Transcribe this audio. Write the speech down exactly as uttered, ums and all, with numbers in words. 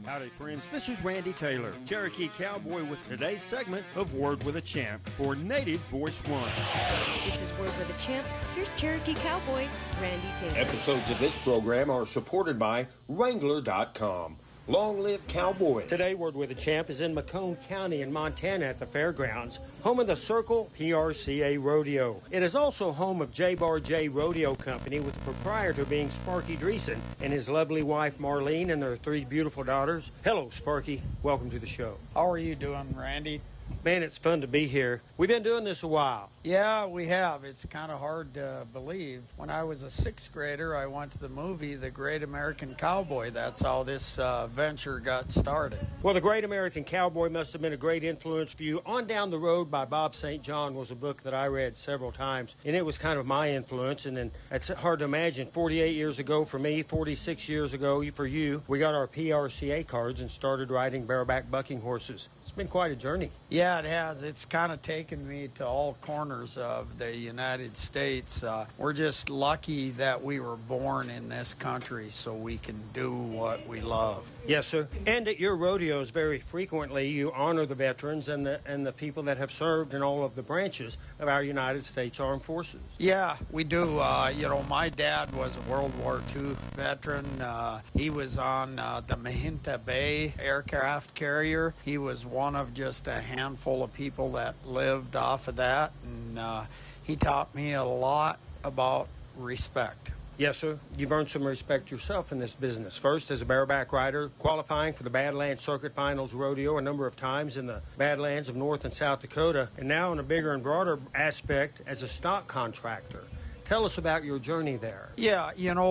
Howdy, friends. This is Randy Taylor, Cherokee Cowboy, with today's segment of Word with a Champ for Native Voice One. This is Word with a Champ. Here's Cherokee Cowboy, Randy Taylor. Episodes of this program are supported by Wrangler dot com. Long live Cowboys. Today, Word with a Champ is in Macomb County in Montana at the fairgrounds, home of the Circle P R C A Rodeo. It is also home of J Bar J Rodeo Company, with the proprietor being Sparky Dreesen and his lovely wife Marlene and their three beautiful daughters. Hello, Sparky. Welcome to the show. How are you doing, Randy? Man, it's fun to be here. We've been doing this a while. Yeah, we have. It's kind of hard to believe. When I was a sixth grader, I went to the movie The Great American Cowboy. That's how this uh, venture got started. Well, The Great American Cowboy must have been a great influence for you. On Down the Road by Bob Saint John was a book that I read several times, and it was kind of my influence. And then it's hard to imagine, forty-eight years ago for me, forty-six years ago for you, we got our P R C A cards and started riding bareback bucking horses. It's been quite a journey. Yeah, it has. It's kind of taken me to all corners of the United States. Uh, we're just lucky that we were born in this country so we can do what we love. Yes, sir. And at your rodeos, very frequently, you honor the veterans and the and the people that have served in all of the branches of our United States Armed Forces. Yeah, we do. Uh, you know, my dad was a World War Two veteran. Uh, he was on uh, the Mahinta Bay aircraft carrier. He was one of just a handful of people that lived off of that, and uh, he taught me a lot about respect. Yes, sir. You've earned some respect yourself in this business. First, as a bareback rider, qualifying for the Badlands Circuit Finals Rodeo a number of times in the Badlands of North and South Dakota, and now in a bigger and broader aspect as a stock contractor. Tell us about your journey there. Yeah, you know,